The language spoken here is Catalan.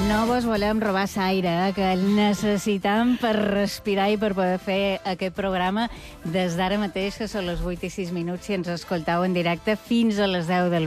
No vos volem robar l'aire, que el necessitam per respirar i per poder fer aquest programa des d'ara mateix, que són les 8 i 6 minuts, si ens escoltau en directe, fins a les 10 del